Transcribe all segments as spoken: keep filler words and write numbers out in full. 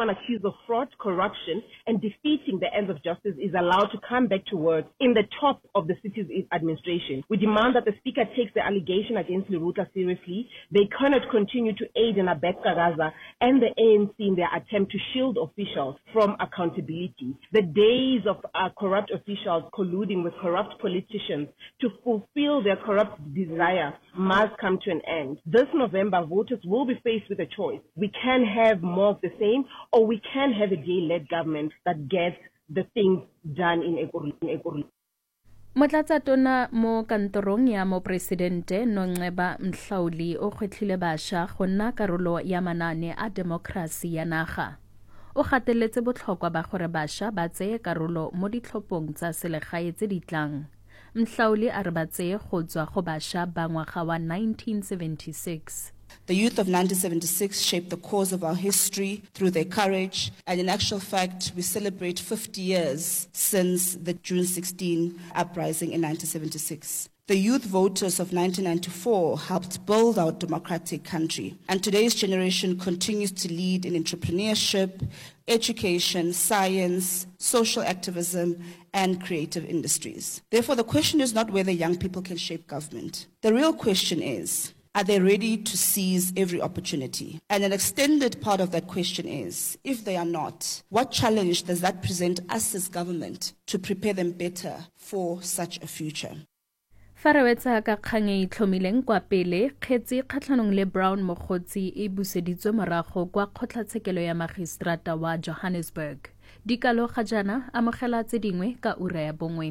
anyone accused of fraud, corruption, and defeating the ends of justice is allowed to come back to work in the top of the city's administration. We demand that the Speaker takes the allegation against Leruka seriously. They cannot continue to aid and abet Kagaza and the A N C in their attempt to shield officials from accountability. The days of uh, corrupt officials colluding with corrupt politicians to fulfill their corrupt desire must come to an end. This November, voters will be faced with a choice. We can have more of the same, or we can have a day-led government that gets the things done in Ekurhuleni. Motlatsa tona mo kantorong ya mo presidente Nongceba Mhlauli o kgwetlhile basha go nna karolo ya manane a demokrasi ya naga. O gateletse botlhokwa ba gore basha ba tseye karolo mo ditlhophong tsa selegae tse di tlang. Mhlauli a re ba tseye go tswa go basha ba ngwaga wa nineteen seventy-six. The youth of nineteen seventy-six shaped the course of our history through their courage, and in actual fact, we celebrate fifty years since the June sixteenth uprising in nineteen seventy-six. The youth voters of nineteen ninety-four helped build our democratic country, and today's generation continues to lead in entrepreneurship, education, science, social activism, and creative industries. Therefore, the question is not whether young people can shape government. The real question is, are they ready to seize every opportunity? And an extended part of that question is, if they are not, what challenge does that present us as government to prepare them better for such a future? Farawetsa ka kgang e itlhomileng kwa pele kgetsi kgatlhanong le Brown Mogotsi e buseditswe morago kwa kgotlatshekelo ya magistrata wa Johannesburg. Dikalo ga jana amogela tse dingwe ka ura ya bongwe.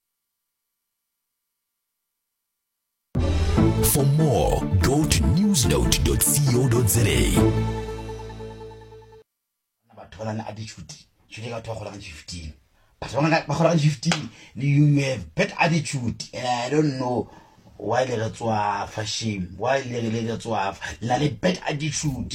For more, go to newsnote dot co dot za. But when fifteen, you have bad attitude, and I don't know why they got to have shame, why they got to have bad attitude.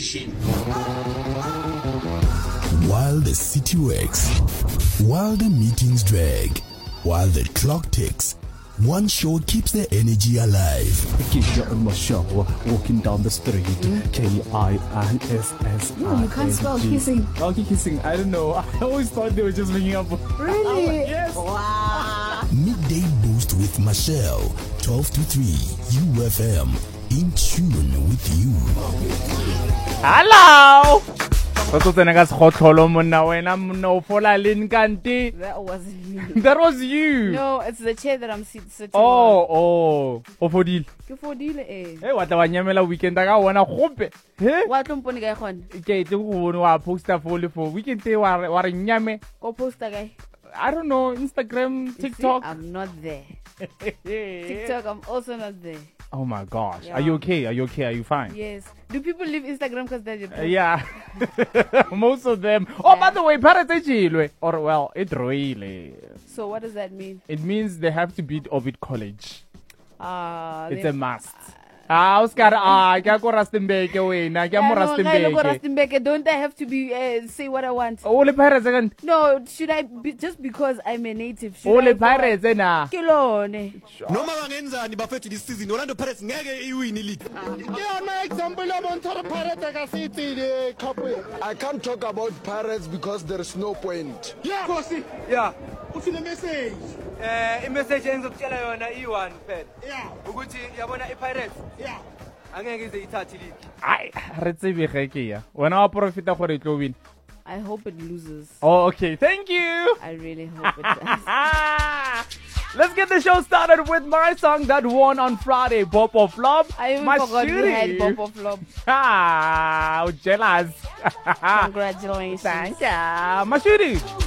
While the city works, while the meetings drag, while the clock ticks, one show keeps the energy alive. Keisha on my show, walking down the street. Mm. K I N S S. No, you can't spell kissing. Okay, kissing. I don't know. I always thought they were just making up. Really? Yes. Wow. Midday Boost with Michelle, twelve to three, U F M, in tune with you. Hello. That wasn't me. That was you. No, it's the chair that I'm sitting oh, on. Oh, oh. For deal. For deal, eh. Hey, what about Nyamela weekend? I want to hope. Hey? What lumponi guy on? Okay, to go poster for for weekend. They were were Nyame. Go poster guy. I don't know, Instagram, TikTok. See, I'm not there. TikTok, I'm also not there. Oh my gosh. Yeah. Are you okay? Are you okay? Are you fine? Yes. Do people leave Instagram because they're uh, yeah. Most of them. Oh, yeah. By the way, Paratechilwe. Or, well, it really. So, what does that mean? It means they have to beat Ovid College. Uh, it's a must. Ah, Oscar, ah, kya ko Rustenburg wena, kya mo Rustenburg. Don't I have to be uh, say what I want? Oh, le Pirates again. No, should I be, just because I'm a native? Oh, le Pirates na. Kilone. No mabangenza ni bafethi this season. Orlando Pirates ngeke iwin league. Yeah, example about Pirates akasithi couple. I can't talk about Pirates because there is no point. Yeah, Kosi. Yeah. What's the message? Eh, message engizokutshela yona i one phela. Yeah. Ukuthi yabona i Pirates. Yeah. Angeke ize ithathe league. Ai, re tsebe geke ya. Wena wa profita gore tlo win. I hope it loses. Oh, okay. Thank you. I really hope it does. Let's get the show started with my song that won on Friday, Bop or Flop. I even forgot you had Bop or Flop. Ah, jealous. Congratulations. Thank you. Mashuri.